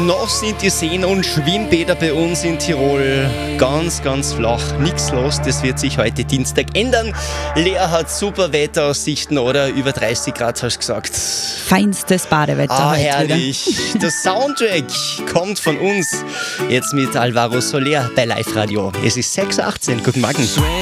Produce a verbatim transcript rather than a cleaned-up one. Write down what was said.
Noch sind die Seen und Schwimmbäder bei uns in Tirol ganz, ganz flach. Nichts los, das wird sich heute Dienstag ändern. Lea hat super Wetteraussichten, oder? Über dreißig Grad hast du gesagt. Feinstes Badewetter Ah, heute herrlich. wieder. Der Soundtrack kommt von uns. Jetzt mit Alvaro Soler bei Live Radio. Es ist sechs Uhr achtzehn. Guten Morgen.